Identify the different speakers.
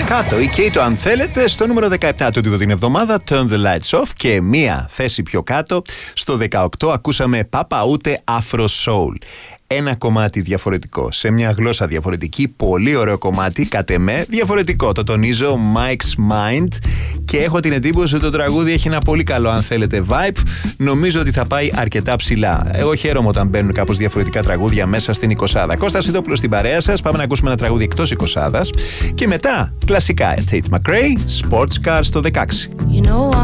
Speaker 1: Κάτω ή Κέιτο αν θέλετε, στο νούμερο 17 του την εβδομάδα Turn the Lights Off, και μία θέση πιο κάτω στο 18 ακούσαμε Πάπα Ούτε Afro Soul. Ένα κομμάτι διαφορετικό, σε μια γλώσσα διαφορετική, πολύ ωραίο κομμάτι, κατ' εμέ διαφορετικό, το τονίζω, Mike's Mind, και έχω την εντύπωση ότι το τραγούδι έχει ένα πολύ καλό, αν θέλετε, vibe. Νομίζω ότι θα πάει αρκετά ψηλά. Εγώ χαίρομαι όταν μπαίνουν κάπως διαφορετικά τραγούδια μέσα στην 20. Κώστας Ιδόπουλος στην παρέα σας. Πάμε να ακούσουμε ένα τραγούδι εκτός 20 και μετά κλασικά Tate McRae, Sports Car στο 16.